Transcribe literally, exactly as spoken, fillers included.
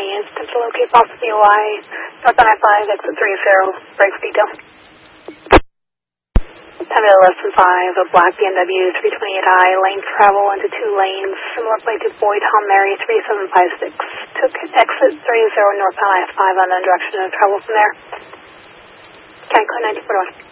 lanes. Attempt to locate possible U I. North on I five, exit three zero, break for detail. Time to less than five, a black B M W three twenty-eight I, lane travel into two lanes, similar plate to Boy Tom Mary three seven five six. Took exit three zero northbound I five on the direction of travel from there. Cancun nine two four one.